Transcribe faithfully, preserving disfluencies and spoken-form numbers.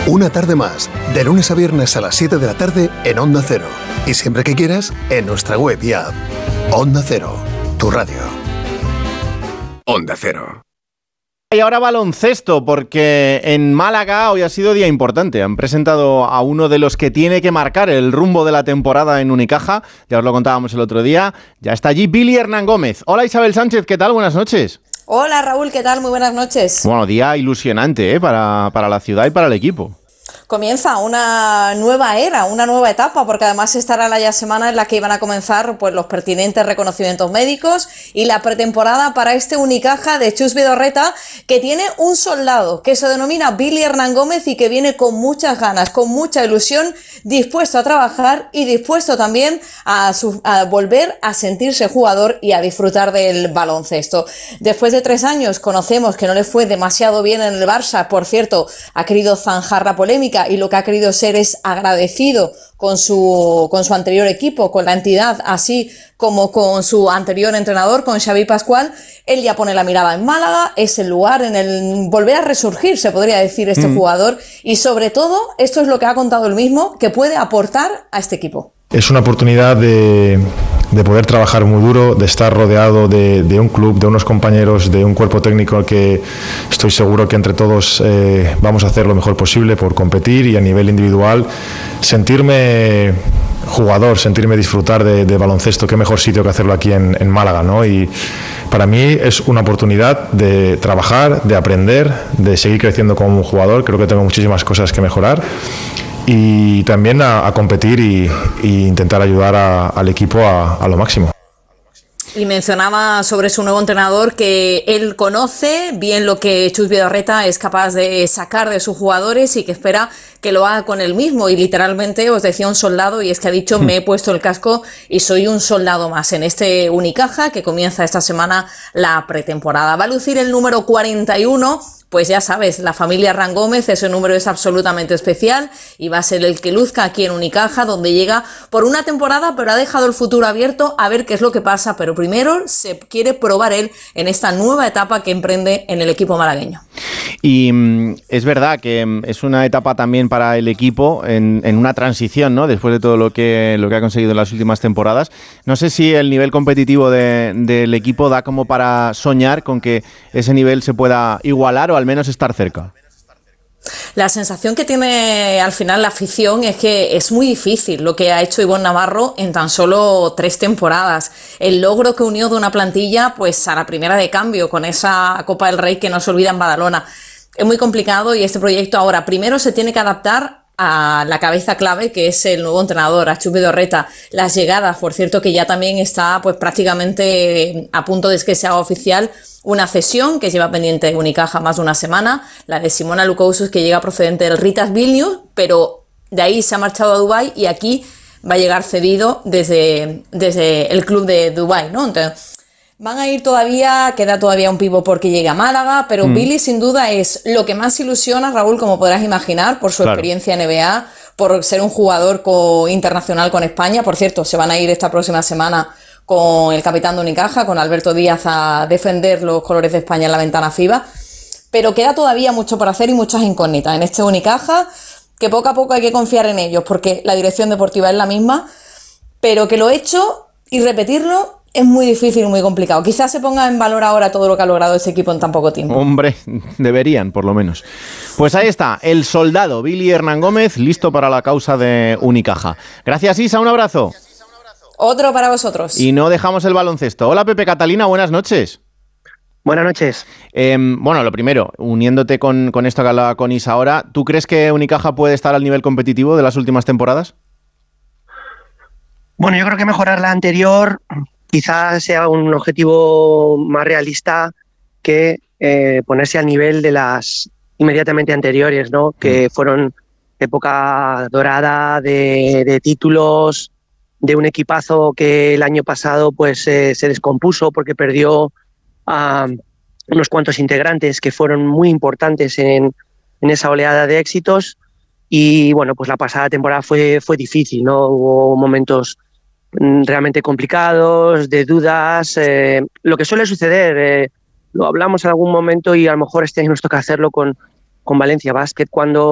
Una tarde más, de lunes a viernes a las siete de la tarde en Onda Cero. Y siempre que quieras, en nuestra web y app. Onda Cero, tu radio. Onda Cero. Y ahora baloncesto, porque en Málaga hoy ha sido día importante. Han presentado a uno de los que tiene que marcar el rumbo de la temporada en Unicaja. Ya os lo contábamos el otro día. Ya está allí Billy Hernán Gómez. Hola Isabel Sánchez, ¿qué tal? Buenas noches. Hola Raúl, ¿qué tal? Muy buenas noches. Bueno, día ilusionante, ¿eh? para, para la ciudad y para el equipo. Comienza una nueva era, una nueva etapa, porque además estará la ya semana en la que iban a comenzar pues, los pertinentes reconocimientos médicos y la pretemporada para este Unicaja de Chus Vidorreta, que tiene un soldado que se denomina Billy Hernán Gómez y que viene con muchas ganas, con mucha ilusión, dispuesto a trabajar y dispuesto también a, su, a volver a sentirse jugador y a disfrutar del baloncesto. Después de tres años conocemos que no le fue demasiado bien en el Barça, por cierto, ha querido zanjar la polémica y lo que ha querido ser es agradecido con su, con su anterior equipo, con la entidad, así como con su anterior entrenador, con Xavi Pascual. Él ya pone la mirada en Málaga, es el lugar en el volver a resurgir, se podría decir, este mm. jugador, y sobre todo, esto es lo que ha contado él mismo, que puede aportar a este equipo. Es una oportunidad de, de poder trabajar muy duro, de estar rodeado de, de un club, de unos compañeros, de un cuerpo técnico que estoy seguro que entre todos eh, vamos a hacer lo mejor posible por competir y a nivel individual sentirme jugador, sentirme disfrutar de, de baloncesto. Qué mejor sitio que hacerlo aquí en, en Málaga, ¿no? Y para mí es una oportunidad de trabajar, de aprender, de seguir creciendo como un jugador. Creo que tengo muchísimas cosas que mejorar. Y también a, a competir y, y intentar ayudar a, al equipo a, a lo máximo. Y mencionaba sobre su nuevo entrenador que él conoce bien lo que Chus Vidorreta es capaz de sacar de sus jugadores y que espera que lo haga con él mismo. Y literalmente os decía un soldado, y es que ha dicho me he puesto el casco y soy un soldado más en este Unicaja que comienza esta semana la pretemporada. Va a lucir el número cuarenta y uno. Pues ya sabes, la familia Hernán Gómez, ese número es absolutamente especial y va a ser el que luzca aquí en Unicaja, donde llega por una temporada, pero ha dejado el futuro abierto a ver qué es lo que pasa. Pero primero se quiere probar él en esta nueva etapa que emprende en el equipo malagueño. Y mm, es verdad que mm, es una etapa también para el equipo en, en una transición, ¿no? Después de todo lo que, lo que ha conseguido en las últimas temporadas. No sé si el nivel competitivo de, del equipo da como para soñar con que ese nivel se pueda igualar o al menos estar cerca. La sensación que tiene al final la afición es que es muy difícil lo que ha hecho Ivonne Navarro en tan solo tres temporadas. El logro que unió de una plantilla pues a la primera de cambio con esa Copa del Rey que no se olvida en Badalona. Es muy complicado y este proyecto ahora primero se tiene que adaptar a la cabeza clave que es el nuevo entrenador, a Chus Vidorreta. Las llegadas, por cierto, que ya también está pues prácticamente a punto de que se haga oficial una cesión que lleva pendiente de Unicaja más de una semana, la de Simona Lukousus, que llega procedente del Ritas Vilnius, pero de ahí se ha marchado a Dubái y aquí va a llegar cedido desde, desde el club de Dubái, ¿no? Entonces, van a ir todavía, queda todavía un pivo porque llegue a Málaga, pero mm. Billy sin duda es lo que más ilusiona, Raúl, como podrás imaginar, por su claro. experiencia en N B A, por ser un jugador co- internacional con España. Por cierto, se van a ir esta próxima semana con el capitán de Unicaja, con Alberto Díaz, a defender los colores de España en la ventana FIBA. Pero queda todavía mucho por hacer y muchas incógnitas en este Unicaja, que poco a poco hay que confiar en ellos, porque la dirección deportiva es la misma, pero que lo hecho y repetirlo es muy difícil y muy complicado. Quizás se ponga en valor ahora todo lo que ha logrado ese equipo en tan poco tiempo. Hombre, deberían, por lo menos. Pues ahí está, el soldado Billy Hernán Gómez, listo para la causa de Unicaja. Gracias, Isa, un abrazo. Otro para vosotros. Y no dejamos el baloncesto. Hola, Pepe Catalina, buenas noches. Buenas noches. Eh, bueno, lo primero, uniéndote con, con esto que hablaba con Isa ahora, ¿tú crees que Unicaja puede estar al nivel competitivo de las últimas temporadas? Bueno, yo creo que mejorar la anterior quizás sea un objetivo más realista que eh, ponerse al nivel de las inmediatamente anteriores, ¿no? Que fueron época dorada de, de títulos, de un equipazo que el año pasado pues eh, se descompuso porque perdió a unos cuantos integrantes que fueron muy importantes en, en esa oleada de éxitos. Y bueno, pues la pasada temporada fue, fue difícil, ¿no? Hubo momentos realmente complicados, de dudas, eh, lo que suele suceder, eh, lo hablamos en algún momento y a lo mejor este año nos toca hacerlo con, con Valencia Basket, cuando